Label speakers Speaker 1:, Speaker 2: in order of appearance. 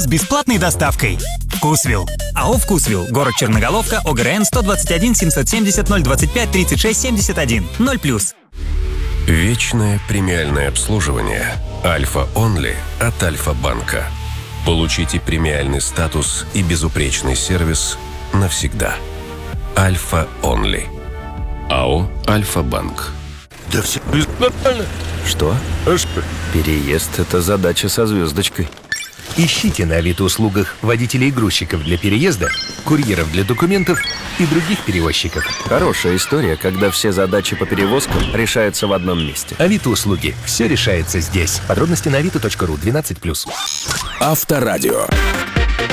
Speaker 1: с бесплатной доставкой. Вкусвилл. АО «Вкусвилл». Город Черноголовка. ОГРН 121 770 025 36 71. 0+.
Speaker 2: Вечное премиальное обслуживание «Альфа Онли» от Альфа-банка. Получите премиальный статус и безупречный сервис навсегда. «Альфа Онли». АО «Альфа-банк».
Speaker 3: Да все нормально.
Speaker 4: Что? Переезд – это задача со звездочкой.
Speaker 3: Ищите на Авито-услугах водителей и грузчиков для переезда, курьеров для документов и других перевозчиков.
Speaker 4: Хорошая история, когда все задачи по перевозкам решаются в одном месте.
Speaker 3: Авито-услуги. Все решается здесь. Подробности на avito.ru 12+.
Speaker 5: Авторадио.